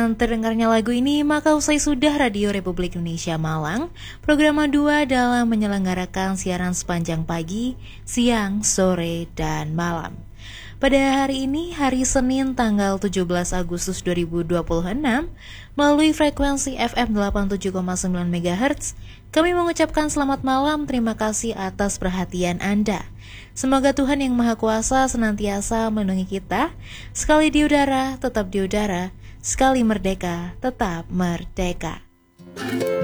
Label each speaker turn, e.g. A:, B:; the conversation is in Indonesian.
A: Dengan terdengarnya lagu ini, maka usai sudah Radio Republik Indonesia Malang, program A2 dalam menyelenggarakan siaran sepanjang pagi, siang, sore, dan malam. Pada hari ini, hari Senin tanggal 17 Agustus 2026, melalui frekuensi FM 87,9 MHz, kami mengucapkan selamat malam, terima kasih atas perhatian Anda. Semoga Tuhan Yang Maha Kuasa senantiasa melindungi kita, sekali di udara, tetap di udara, sekali merdeka, tetap merdeka.